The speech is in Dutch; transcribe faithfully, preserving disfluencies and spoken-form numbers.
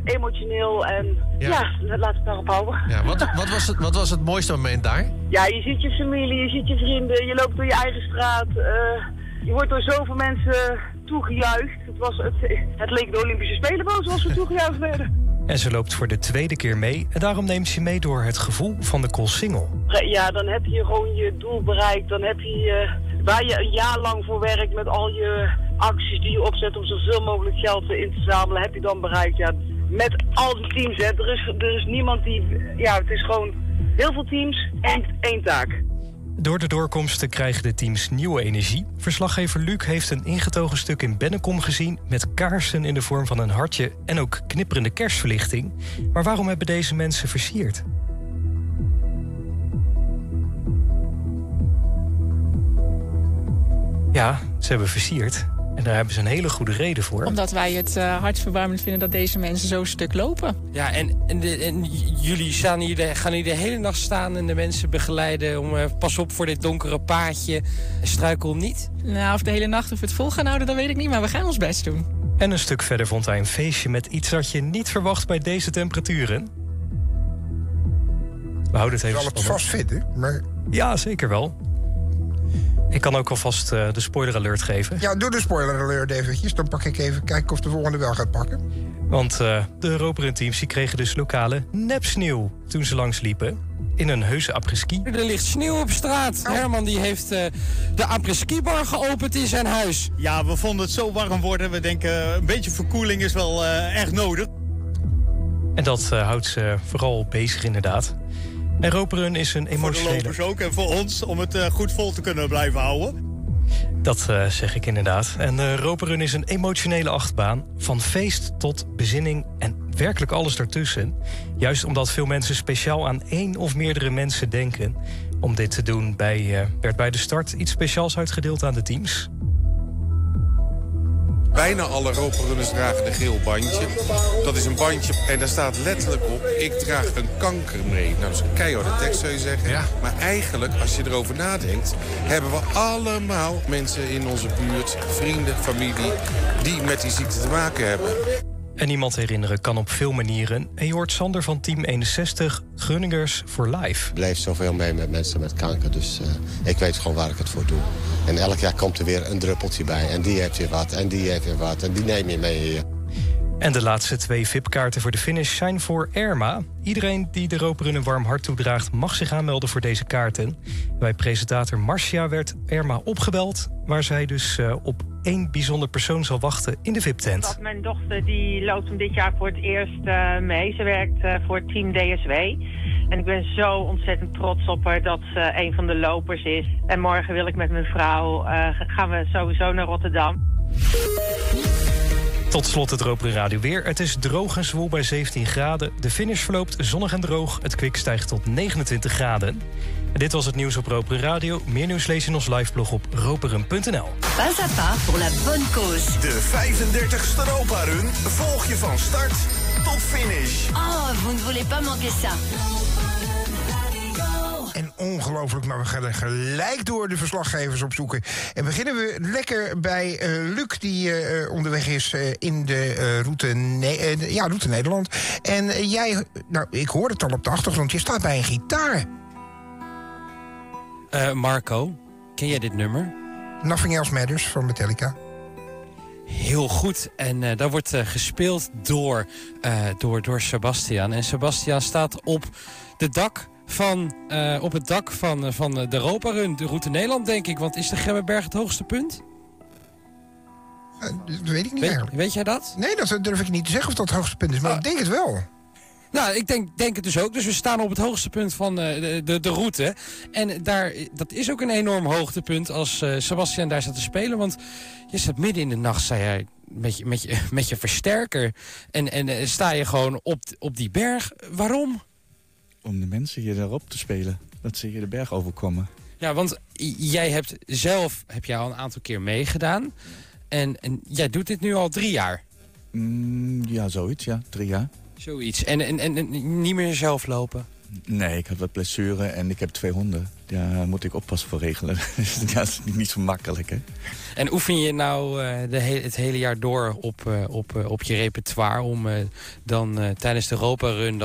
emotioneel en Ja. ja, laat het daarop houden. Ja, wat, wat, was het, wat was het mooiste moment daar? Ja, je ziet je familie, je ziet je vrienden, je loopt door je eigen straat. Uh, je wordt door zoveel mensen toegejuicht. Het, was, het, het leek de Olympische Spelen wel zoals we toegejuicht werden. En ze loopt voor de tweede keer mee en daarom neemt ze mee door het gevoel van de Koolsingel. Ja, dan heb je gewoon je doel bereikt. Dan heb je uh, waar je een jaar lang voor werkt met al je acties die je opzet om zoveel mogelijk geld in te zamelen, heb je dan bereikt. Ja, met al die teams, hè. Er is, er is niemand die... Ja, het is gewoon heel veel teams en één taak. Door de doorkomsten krijgen de teams nieuwe energie. Verslaggever Luc heeft een ingetogen stuk in Bennekom gezien met kaarsen in de vorm van een hartje en ook knipperende kerstverlichting. Maar waarom hebben deze mensen versierd? Ja, ze hebben versierd. En daar hebben ze een hele goede reden voor. Omdat wij het uh, hartverwarmend vinden dat deze mensen zo stuk lopen. Ja, en, en, de, en jullie staan hier de, gaan hier de hele nacht staan en de mensen begeleiden om uh, pas op voor dit donkere paadje. Struikel niet? Nou, of de hele nacht of we het vol gaan houden, dat weet ik niet, maar we gaan ons best doen. En een stuk verder vond hij een feestje met iets dat je niet verwacht bij deze temperaturen. We houden het even spannend. Zal het vast vinden, maar... Ja, zeker wel. Ik kan ook alvast uh, de spoiler alert geven. Ja, doe de spoiler alert eventjes. Dan pak ik even kijken of de volgende wel gaat pakken. Want uh, de Europa Run-teams die kregen dus lokale nepsneeuw toen ze langsliepen. In een heuse après-ski. Er ligt sneeuw op straat. Oh. Herman die heeft uh, de après-ski-bar geopend in zijn huis. Ja, we vonden het zo warm worden. We denken een beetje verkoeling is wel uh, echt nodig. En dat uh, houdt ze vooral bezig inderdaad. Europa Run is een emotionele... Voor de lopers ook en voor ons om het uh, goed vol te kunnen blijven houden. Dat uh, zeg ik inderdaad. En uh, Europa Run is een emotionele achtbaan. Van feest tot bezinning en werkelijk alles daartussen. Juist omdat veel mensen speciaal aan één of meerdere mensen denken. Om dit te doen bij, uh, werd bij de start iets speciaals uitgedeeld aan de teams. Bijna alle Europa-runners dragen een geel bandje. Dat is een bandje en daar staat letterlijk op... ik draag een kanker mee. Nou, dat is een keiharde tekst, zou je zeggen. Ja. Maar eigenlijk, als je erover nadenkt... hebben we allemaal mensen in onze buurt, vrienden, familie... die met die ziekte te maken hebben. En iemand herinneren kan op veel manieren. En je hoort Sander van Team eenenzestig, Grunningers for Life. Ik blijf zoveel mee met mensen met kanker, dus uh, ik weet gewoon waar ik het voor doe. En elk jaar komt er weer een druppeltje bij. En die heeft weer wat, en die heeft weer wat, en die neem je mee hier. En de laatste twee V I P-kaarten voor de finish zijn voor Erma. Iedereen die de Europa Run een warm hart toedraagt... mag zich aanmelden voor deze kaarten. Bij presentator Marcia werd Erma opgebeld... waar zij dus uh, op één bijzonder persoon zal wachten in de V I P-tent. Mijn dochter die loopt hem dit jaar voor het eerst uh, mee. Ze werkt uh, voor het team D S W. En ik ben zo ontzettend trots op haar dat ze een van de lopers is. En morgen wil ik met mijn vrouw... Uh, gaan we sowieso naar Rotterdam. Tot slot het Europa Radio weer. Het is droog en zwoel bij zeventien graden. De finish verloopt zonnig en droog. Het kwik stijgt tot negenentwintig graden. En dit was het nieuws op Europa Radio. Meer nieuws lees je in ons liveblog op roperun punt n l. Pas à pas pour la bonne cause. De vijfendertigste Europa Run volg je van start tot finish. Oh, vous ne voulez pas manquer ça. En ongelooflijk, maar we gaan er gelijk door de verslaggevers opzoeken. En beginnen we lekker bij uh, Luc, die uh, onderweg is uh, in de uh, route, ne- uh, ja, route Nederland. En uh, jij, nou, ik hoor het al op de achtergrond, je staat bij een gitaar. Uh, Marco, ken jij dit nummer? Nothing Else Matters van Metallica. Heel goed. En uh, dat wordt uh, gespeeld door, uh, door, door Sebastian. En Sebastian staat op de dak... Van, uh, op het dak van, uh, van de Europa Run, de route Nederland, denk ik. Want is de Gemmenberg het hoogste punt? Uh, dat weet ik niet weet, eigenlijk. Weet jij dat? Nee, dat durf ik niet te zeggen of dat het hoogste punt is. Maar uh, ik denk het wel. Nou, ik denk, denk het dus ook. Dus we staan op het hoogste punt van uh, de, de, de route. En daar, dat is ook een enorm hoogtepunt als uh, Sebastian daar staat te spelen. Want je staat midden in de nacht, zei hij, met je, met je, met je versterker. En, en uh, sta je gewoon op, op die berg. Waarom? Om de mensen hier erop te spelen. Dat ze hier de berg overkomen. Ja, want jij hebt zelf heb jij al een aantal keer meegedaan. En, en jij doet dit nu al drie jaar. Mm, ja, zoiets, ja. Drie jaar. Zoiets. En, en, en, en niet meer zelf lopen? Nee, ik had wat blessure en ik heb twee honden. Ja, daar moet ik oppas voor regelen. Ja, dat is niet zo makkelijk, hè. En oefen je nou uh, de he- het hele jaar door op, uh, op, uh, op je repertoire... om uh, dan uh, tijdens de Europa Run